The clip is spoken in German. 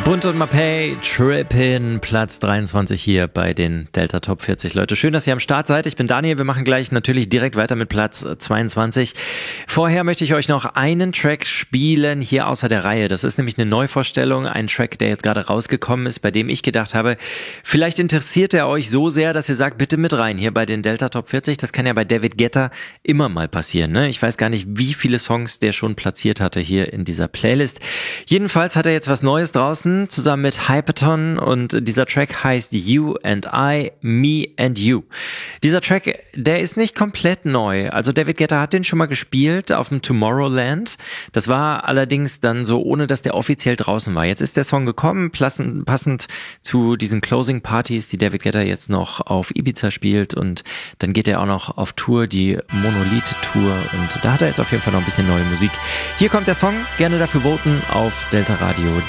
Bunt und Mapei, Trippin', Platz 23 hier bei den Delta Top 40. Leute, schön, dass ihr am Start seid. Ich bin Daniel, wir machen gleich natürlich direkt weiter mit Platz 22. Vorher möchte ich euch noch einen Track spielen, hier außer der Reihe. Das ist nämlich eine Neuvorstellung, ein Track, der jetzt gerade rausgekommen ist, bei dem ich gedacht habe, vielleicht interessiert er euch so sehr, dass ihr sagt, bitte mit rein, hier bei den Delta Top 40. Das kann ja bei David Guetta immer mal passieren, ne? Ich weiß gar nicht, wie viele Songs der schon platziert hatte hier in dieser Playlist. Jedenfalls hat er jetzt was Neues draußen, zusammen mit Hyperton, und dieser Track heißt You and I, Me and You. Dieser Track, der ist nicht komplett neu. Also David Guetta hat den schon mal gespielt auf dem Tomorrowland. Das war allerdings dann so, ohne dass der offiziell draußen war. Jetzt ist der Song gekommen, passend zu diesen Closing Partys, die David Guetta jetzt noch auf Ibiza spielt, und dann geht er auch noch auf Tour, die Monolith Tour, und da hat er jetzt auf jeden Fall noch ein bisschen neue Musik. Hier kommt der Song, gerne dafür voten auf deltaradio.de.